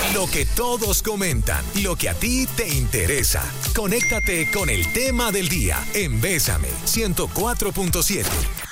Lo que todos comentan, lo que a ti te interesa. Conéctate con el tema del día en Bésame 104.7.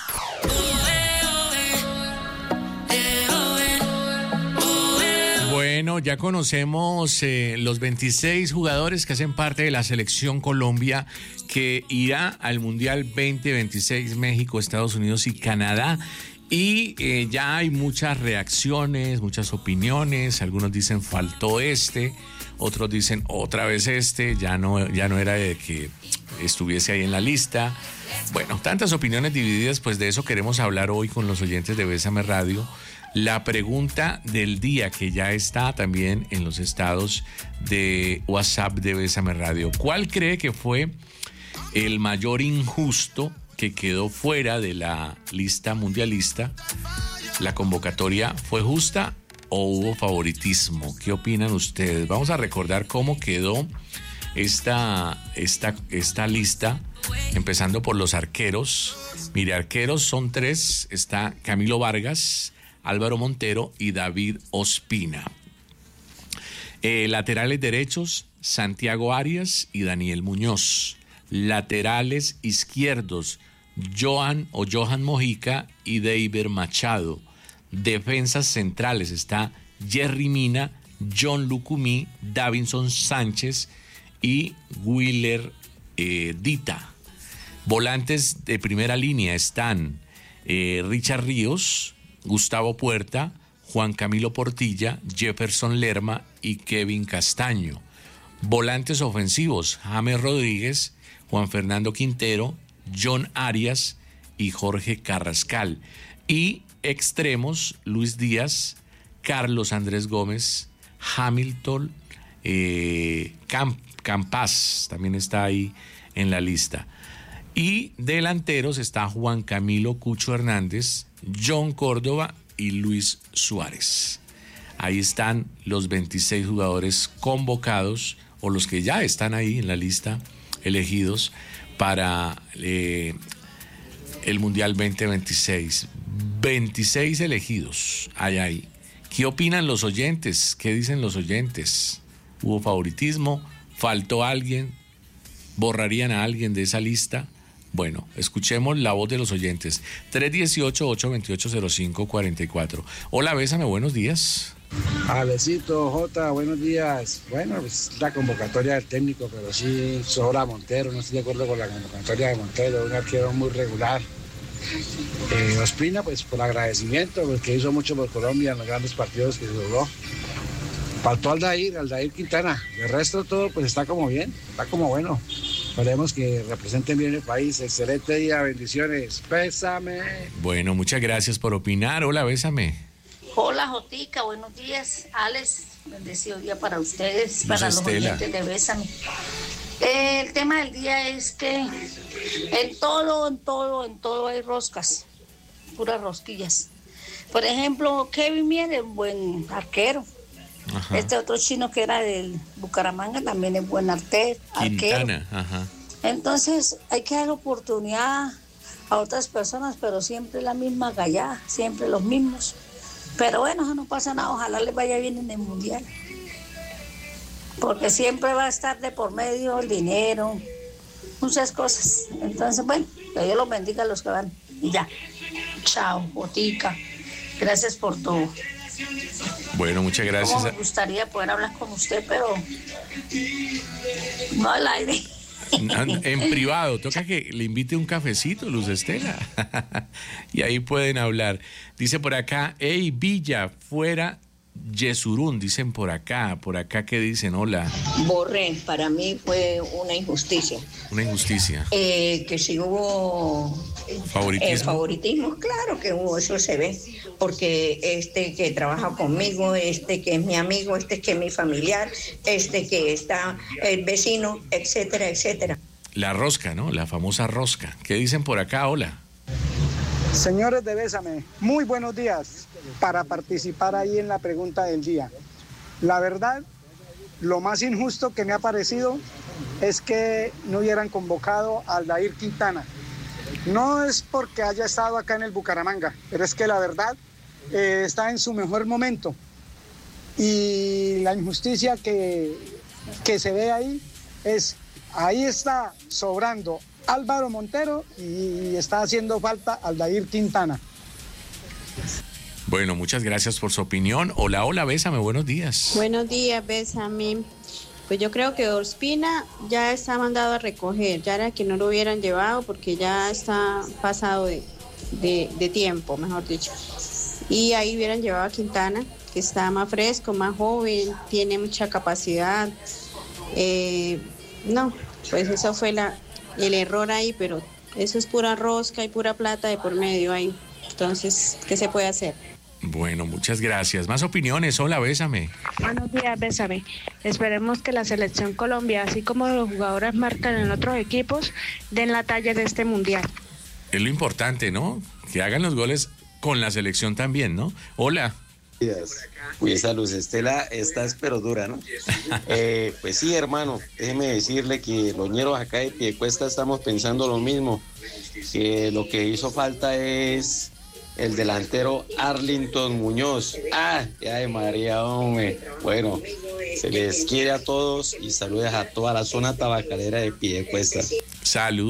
Bueno, ya conocemos los 26 jugadores que hacen parte de la selección Colombia que irá al Mundial 2026, México, Estados Unidos y Canadá. Y ya hay muchas reacciones, muchas opiniones. Algunos dicen faltó otros dicen otra vez ya no era de que estuviese ahí en la lista. Bueno, tantas opiniones divididas, pues de eso queremos hablar hoy con los oyentes de Bésame Radio. La pregunta del día, que ya está también en los estados de WhatsApp de Bésame Radio. ¿Cuál cree que fue el mayor injusto que quedó fuera de la lista mundialista? ¿La convocatoria fue justa o hubo favoritismo? ¿Qué opinan ustedes? Vamos a recordar cómo quedó esta lista, empezando por los arqueros. Mire, arqueros son 3. Está Camilo Vargas, Álvaro Montero y David Ospina. Laterales derechos, Santiago Arias y Daniel Muñoz. Laterales izquierdos, Johan Mojica y Deiber Machado. Defensas centrales está Jerry Mina, John Lucumí, Davinson Sánchez y Willer Dita. Volantes de primera línea están Richard Ríos, Gustavo Puerta, Juan Camilo Portilla, Jefferson Lerma y Kevin Castaño. Volantes ofensivos, James Rodríguez, Juan Fernando Quintero, John Arias y Jorge Carrascal. Y extremos, Luis Díaz, Carlos Andrés Gómez, Hamilton, Campas también está ahí en la lista. Y delanteros está Juan Camilo Cucho Hernández, John Córdoba y Luis Suárez. Ahí están los 26 jugadores convocados, o los que ya están ahí en la lista, elegidos para el Mundial 2026. 26 elegidos hay ahí. ¿Qué opinan los oyentes? ¿Qué dicen los oyentes? ¿Hubo favoritismo? ¿Faltó alguien? ¿Borrarían a alguien de esa lista? Bueno, escuchemos la voz de los oyentes. 318-828-0544. Hola, Bésame, buenos días. Alecito, Jota, buenos días. Bueno, pues la convocatoria del técnico, pero sí sobra Montero. No estoy de acuerdo con la convocatoria de Montero, un arquero muy regular. Ospina, pues por agradecimiento, porque hizo mucho por Colombia en los grandes partidos que jugó. Faltó Aldair Quintana. De resto todo pues está como bien, está como bueno. Esperemos que representen bien el país. Excelente día, bendiciones. Bésame. Bueno, muchas gracias por opinar. Hola, Bésame. Hola, Jotica, buenos días. Alex, bendecido día para ustedes, para los oyentes de Bésame. El tema del día es que en todo hay roscas, puras rosquillas. Por ejemplo, Kevin Mier es un buen arquero. Ajá. Este otro chino que era del Bucaramanga también es buen arquero. Quintana, ajá. Entonces hay que dar oportunidad a otras personas, pero siempre la misma gallada, siempre los mismos. Pero bueno, eso no pasa nada, ojalá les vaya bien en el Mundial. Porque siempre va a estar de por medio el dinero, muchas cosas. Entonces, bueno, que Dios los bendiga a los que van. Y ya. Chao, Botica. Gracias por todo. Bueno, muchas gracias. Me gustaría poder hablar con usted, pero no al aire. En privado, toca que le invite un cafecito, Luz Estela. Y ahí pueden hablar. Dice por acá, hey, Villa, fuera Yesurún, dicen por acá. Por acá, ¿qué dicen? Hola. Borré, para mí fue una injusticia. Una injusticia. Que si hubo favoritismo, claro que hubo, eso se ve. Porque este que trabaja conmigo, este que es mi amigo, este que es mi familiar, este que está el vecino, etcétera, etcétera. La rosca, ¿no? La famosa rosca. ¿Qué dicen por acá? Hola. Señores de Bésame, muy buenos días para participar ahí en la pregunta del día. La verdad, lo más injusto que me ha parecido es que no hubieran convocado a Aldair Quintana. No es porque haya estado acá en el Bucaramanga, pero es que la verdad está en su mejor momento. Y la injusticia que se ve ahí ahí está sobrando Álvaro Montero y está haciendo falta Aldair Quintana. Bueno, muchas gracias por su opinión. Hola, Bésame, buenos días. Buenos días, Bésame. Pues yo creo que Ospina ya está mandado a recoger, ya era que no lo hubieran llevado porque ya está pasado de tiempo, mejor dicho. Y ahí hubieran llevado a Quintana, que está más fresco, más joven, tiene mucha capacidad. No, pues eso fue el error ahí, pero eso es pura rosca y pura plata de por medio ahí. Entonces, ¿qué se puede hacer? Bueno, muchas gracias. Más opiniones. Hola, Bésame. Buenos días, Bésame. Esperemos que la selección Colombia, así como los jugadores marcan en otros equipos, den la talla de este mundial. Es lo importante, ¿no? Que hagan los goles con la selección también, ¿no? Hola. Uy, esa Luz Estela está pero dura, ¿no? Pues sí, hermano, déjeme decirle que los ñeros acá de Piedecuesta estamos pensando lo mismo, que lo que hizo falta es el delantero Arlington Muñoz. Ya de María, hombre. Bueno, se les quiere a todos y saludos a toda la zona tabacalera de Piedecuesta. Salud.